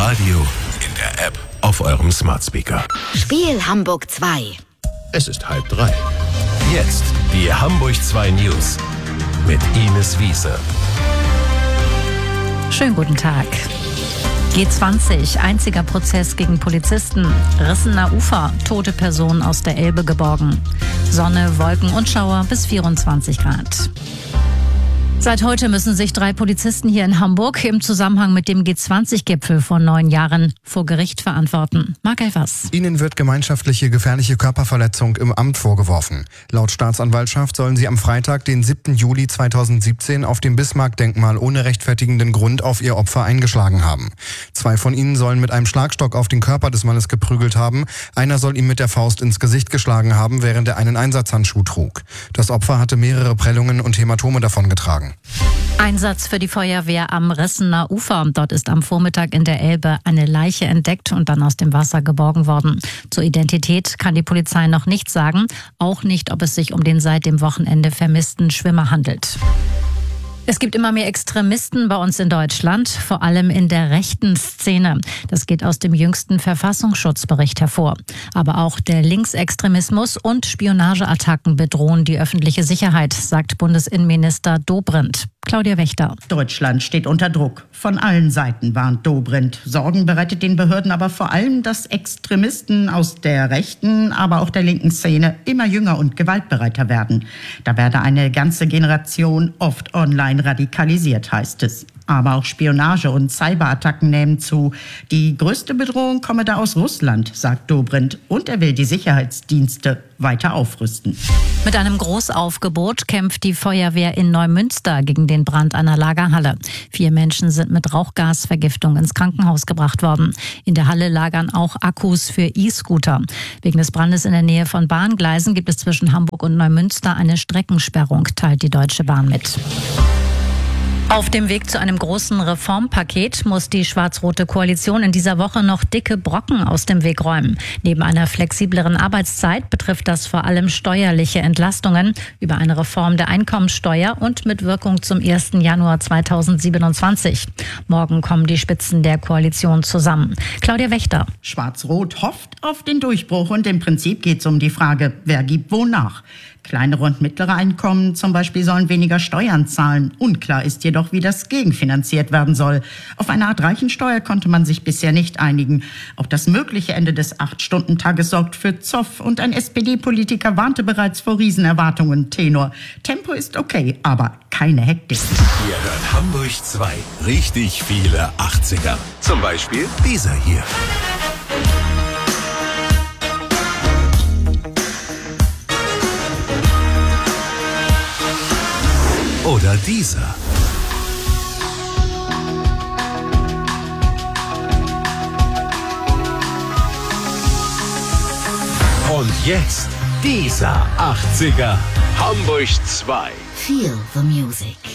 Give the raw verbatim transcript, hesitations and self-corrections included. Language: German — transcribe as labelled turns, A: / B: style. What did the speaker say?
A: Radio, in der App, auf eurem Smart Speaker.
B: Spiel Hamburg zwei.
A: Es ist halb drei. Jetzt die Hamburg zwei News mit Ines Wiese.
C: Schönen guten Tag. G zwanzig, einziger Prozess gegen Polizisten. Rissener Ufer, tote Personen aus der Elbe geborgen. Sonne, Wolken und Schauer bis vierundzwanzig Grad. Seit heute müssen sich drei Polizisten hier in Hamburg im Zusammenhang mit dem G zwanzig Gipfel vor neun Jahren vor Gericht verantworten. Marc Elfers.
D: Ihnen wird gemeinschaftliche gefährliche Körperverletzung im Amt vorgeworfen. Laut Staatsanwaltschaft sollen sie am Freitag, den siebten Juli zweitausendsiebzehn, auf dem Bismarck-Denkmal ohne rechtfertigenden Grund auf ihr Opfer eingeschlagen haben. Zwei von ihnen sollen mit einem Schlagstock auf den Körper des Mannes geprügelt haben. Einer soll ihm mit der Faust ins Gesicht geschlagen haben, während er einen Einsatzhandschuh trug. Das Opfer hatte mehrere Prellungen und Hämatome davongetragen.
C: Einsatz für die Feuerwehr am Rissener Ufer. Dort ist am Vormittag in der Elbe eine Leiche entdeckt und dann aus dem Wasser geborgen worden. Zur Identität kann die Polizei noch nichts sagen, auch nicht, ob es sich um den seit dem Wochenende vermissten Schwimmer handelt. Es gibt immer mehr Extremisten bei uns in Deutschland, vor allem in der rechten Szene. Das geht aus dem jüngsten Verfassungsschutzbericht hervor. Aber auch der Linksextremismus und Spionageattacken bedrohen die öffentliche Sicherheit, sagt Bundesinnenminister Dobrindt. Claudia Wächter.
E: Deutschland steht unter Druck. Von allen Seiten warnt Dobrindt. Sorgen bereitet den Behörden aber vor allem, dass Extremisten aus der rechten, aber auch der linken Szene immer jünger und gewaltbereiter werden. Da werde eine ganze Generation oft online radikalisiert, heißt es. Aber auch Spionage und Cyberattacken nehmen zu. Die größte Bedrohung komme da aus Russland, sagt Dobrindt. Und er will die Sicherheitsdienste weiter aufrüsten.
C: Mit einem Großaufgebot kämpft die Feuerwehr in Neumünster gegen den Brand einer Lagerhalle. Vier Menschen sind mit Rauchgasvergiftung ins Krankenhaus gebracht worden. In der Halle lagern auch Akkus für E-Scooter. Wegen des Brandes in der Nähe von Bahngleisen gibt es zwischen Hamburg und Neumünster eine Streckensperrung, teilt die Deutsche Bahn mit. Auf dem Weg zu einem großen Reformpaket muss die schwarz-rote Koalition in dieser Woche noch dicke Brocken aus dem Weg räumen. Neben einer flexibleren Arbeitszeit betrifft das vor allem steuerliche Entlastungen über eine Reform der Einkommensteuer und mit Wirkung zum ersten Januar zweitausendsiebenundzwanzig. Morgen kommen die Spitzen der Koalition zusammen. Claudia Wächter.
E: Schwarz-Rot hofft auf den Durchbruch und im Prinzip geht es um die Frage, wer gibt wonach. Kleinere und mittlere Einkommen zum Beispiel sollen weniger Steuern zahlen. Unklar ist jedoch, wie das gegenfinanziert werden soll. Auf eine Art Reichensteuer konnte man sich bisher nicht einigen. Auch das mögliche Ende des acht-Stunden-Tages sorgt für Zoff und ein S P D-Politiker warnte bereits vor Riesenerwartungen. Tenor: Tempo ist okay, aber keine Hektik.
A: Ihr hört Hamburg zwei. Richtig viele achtziger. Zum Beispiel dieser hier. Oder dieser. Und jetzt dieser achtziger. Hamburg zwei.
B: Feel the music.